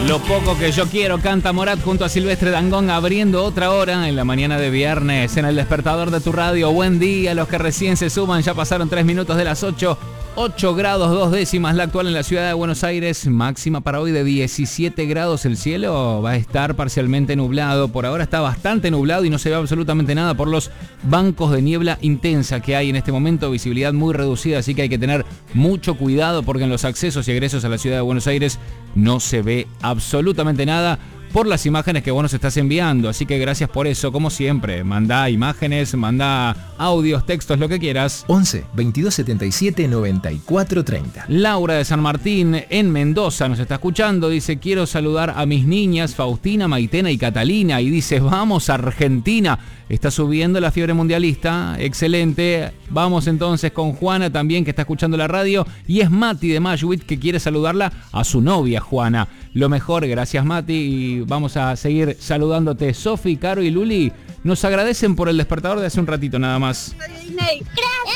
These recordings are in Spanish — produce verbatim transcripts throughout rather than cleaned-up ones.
Lo poco que yo quiero, canta Morat junto a Silvestre Dangond, abriendo otra hora en la mañana de viernes en el despertador de tu radio. Buen día a los que recién se suman, ya pasaron tres minutos de las ocho. ocho grados dos décimas la actual en la ciudad de Buenos Aires, máxima para hoy de diecisiete grados. El cielo va a estar parcialmente nublado, por ahora está bastante nublado y no se ve absolutamente nada por los bancos de niebla intensa que hay en este momento, visibilidad muy reducida, así que hay que tener mucho cuidado porque en los accesos y egresos a la ciudad de Buenos Aires no se ve absolutamente nada por las imágenes que vos nos estás enviando, así que gracias por eso, como siempre. Mandá imágenes, mandá audios, textos, lo que quieras. once, veintidós setenta y siete, noventa y cuatro treinta. Laura de San Martín, en Mendoza, nos está escuchando, dice, quiero saludar a mis niñas, Faustina, Maitena y Catalina, y dice, vamos Argentina, está subiendo la fiebre mundialista, excelente. Vamos entonces con Juana también, que está escuchando la radio, y es Mati de Mayhuit, que quiere saludarla a su novia Juana. Lo mejor, gracias Mati, y vamos a seguir saludándote. Sofi, Caro y Luli nos agradecen por el despertador de hace un ratito nada más. Gracias,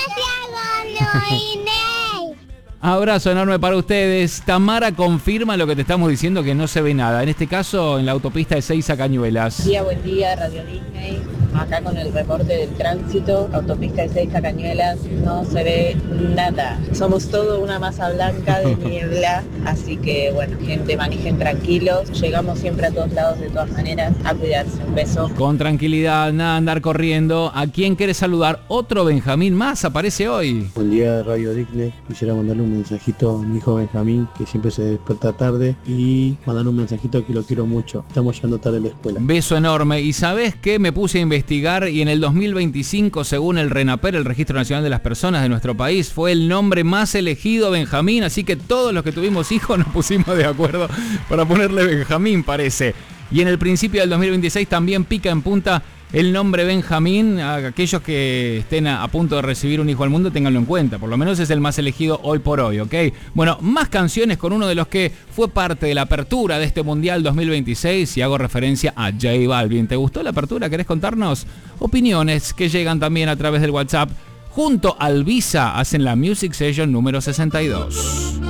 Disney. Abrazo enorme para ustedes. Tamara confirma lo que te estamos diciendo, que no se ve nada. En este caso, en la autopista de Seiza Cañuelas. Buen día, buen día, Radio Disney. Acá con el reporte del tránsito, autopista de Seiza Cañuelas, no se ve nada. Somos todo una masa blanca de niebla, así que bueno, gente, manejen tranquilos. Llegamos siempre a todos lados de todas maneras, a cuidarse. Un beso. Con tranquilidad, nada andar corriendo. ¿A quién querés saludar? Otro Benjamín más aparece hoy. Buen día, Radio Disney. Quisiera mandarle un mensajito a mi hijo Benjamín, que siempre se despierta tarde, y mandarle un mensajito que lo quiero mucho. Estamos llegando tarde a la escuela. Beso enorme. ¿Y sabés qué? Me puse a investigar y en el dos mil veinticinco, según el RENAPER, el Registro Nacional de las Personas de nuestro país, fue el nombre más elegido Benjamín, así que todos los que tuvimos hijos nos pusimos de acuerdo para ponerle Benjamín, parece. Y en el principio del dos mil veintiséis también pica en punta el nombre Benjamín. Aquellos que estén a, a punto de recibir un hijo al mundo, ténganlo en cuenta. Por lo menos es el más elegido hoy por hoy, ¿ok? Bueno, más canciones con uno de los que fue parte de la apertura de este Mundial dos mil veintiséis y hago referencia a J Balvin. ¿Te gustó la apertura? ¿Querés contarnos? Opiniones que llegan también a través del WhatsApp. Junto al Visa hacen la Music Session número sesenta y dos.